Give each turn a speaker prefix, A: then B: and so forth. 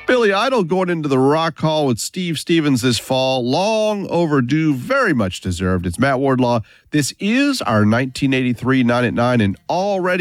A: Billy Idol going into the Rock Hall with Steve Stevens this fall. Long overdue, very much deserved. It's Matt Wardlaw. This is our 1983 9 at 9, and already